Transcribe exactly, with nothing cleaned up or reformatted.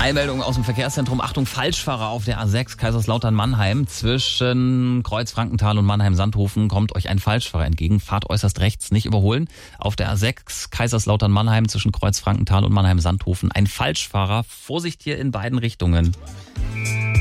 Eilmeldung aus dem Verkehrszentrum. Achtung, Falschfahrer auf der A sechs Kaiserslautern-Mannheim. Zwischen Kreuz-Frankenthal und Mannheim-Sandhofen kommt euch ein Falschfahrer entgegen. Fahrt äußerst rechts, nicht überholen. Auf der A sechs Kaiserslautern-Mannheim zwischen Kreuz-Frankenthal und Mannheim-Sandhofen ein Falschfahrer. Vorsicht hier in beiden Richtungen.